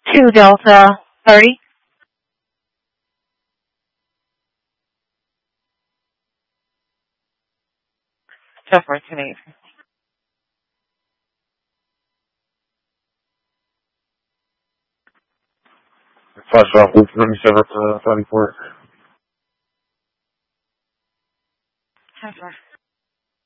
2 Delta 30. Suffer tonight. 5 South Loop 27 34. Suffer.